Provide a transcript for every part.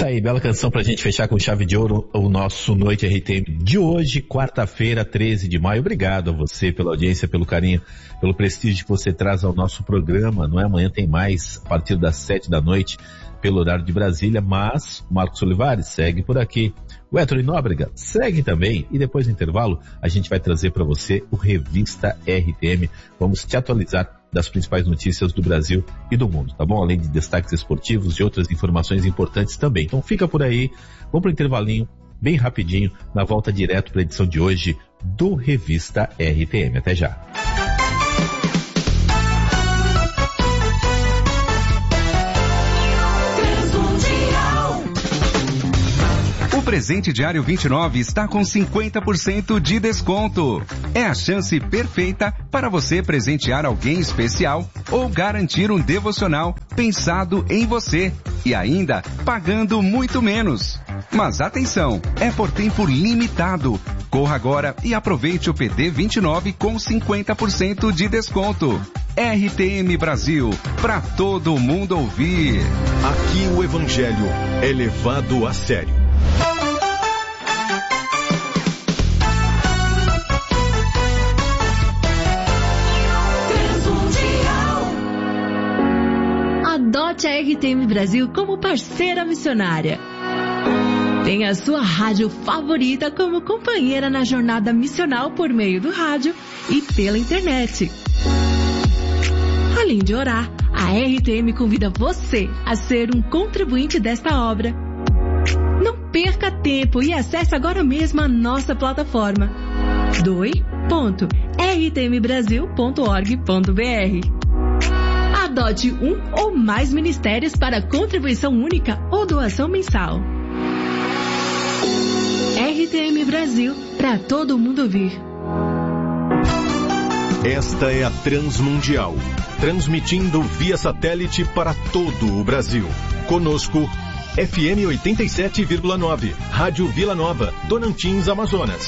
Tá aí, bela canção pra gente fechar com chave de ouro o nosso Noite RTM de hoje, quarta-feira, 13 de maio. Obrigado a você pela audiência, pelo carinho, pelo prestígio que você traz ao nosso programa, não é? Amanhã tem mais, a partir das 7 da noite, pelo horário de Brasília, mas o Marcos Olivares segue por aqui. O Héctor Nóbrega segue também, e depois do intervalo a gente vai trazer para você o Revista RTM. Vamos te atualizar das principais notícias do Brasil e do mundo, tá bom? Além de destaques esportivos e outras informações importantes também. Então fica por aí, vamos pro intervalinho, bem rapidinho, na volta direto para a edição de hoje do Revista RTM. Até já. O presente Diário 29 está com 50% de desconto. É a chance perfeita para você presentear alguém especial ou garantir um devocional pensado em você e ainda pagando muito menos. Mas atenção, é por tempo limitado. Corra agora e aproveite o PD 29 com 50% de desconto. RTM Brasil, para todo mundo ouvir. Aqui o Evangelho é levado a sério. Adote a RTM Brasil como parceira missionária. Tenha a sua rádio favorita como companheira na jornada missional por meio do rádio e pela internet. Além de orar, a RTM convida você a ser um contribuinte desta obra. Não perca tempo e acesse agora mesmo a nossa plataforma doi.rtmbrasil.org.br. Adote um ou mais ministérios para contribuição única ou doação mensal. RTM Brasil, para todo mundo ouvir. Esta é a Transmundial, transmitindo via satélite para todo o Brasil. Conosco, FM 87,9, Rádio Vila Nova, Tocantins, Amazonas.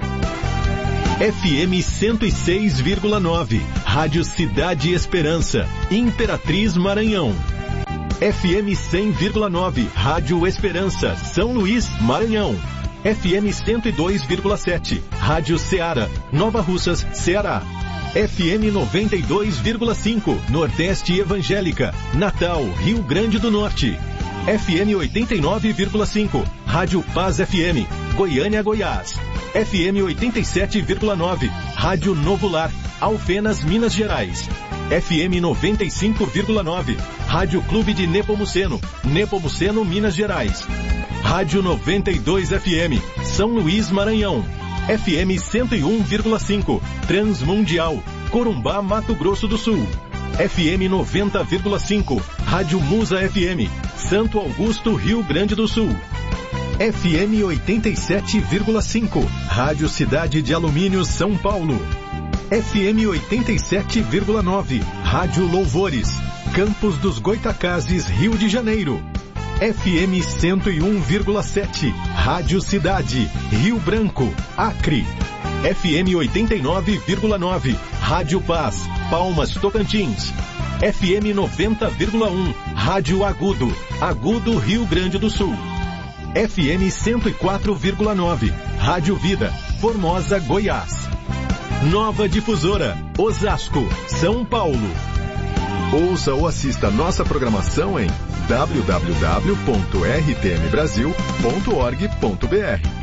FM 106,9, Rádio Cidade Esperança, Imperatriz, Maranhão. FM 100,9, Rádio Esperança, São Luís, Maranhão. FM 102,7, Rádio Ceará, Nova Russas, Ceará. FM 92,5, Nordeste Evangélica, Natal, Rio Grande do Norte. FM 89,5, Rádio Paz FM, Goiânia, Goiás. FM 87,9, Rádio Novo Lar, Alfenas, Minas Gerais. FM 95,9, Rádio Clube de Nepomuceno, Nepomuceno, Minas Gerais. Rádio 92 FM, São Luís, Maranhão. FM 101,5, Transmundial, Corumbá, Mato Grosso do Sul. FM 90,5, Rádio Musa FM, Santo Augusto, Rio Grande do Sul. FM 87,5, Rádio Cidade de Alumínio, São Paulo. FM 87,9, Rádio Louvores, Campos dos Goitacazes, Rio de Janeiro. FM 101,7, Rádio Cidade, Rio Branco, Acre. FM 89,9, Rádio Paz, Palmas, Tocantins. FM 90,1, Rádio Agudo, Agudo, Rio Grande do Sul. FM 104,9, Rádio Vida, Formosa, Goiás. Nova Difusora, Osasco, São Paulo. Ouça ou assista nossa programação em www.rtmbrasil.org.br.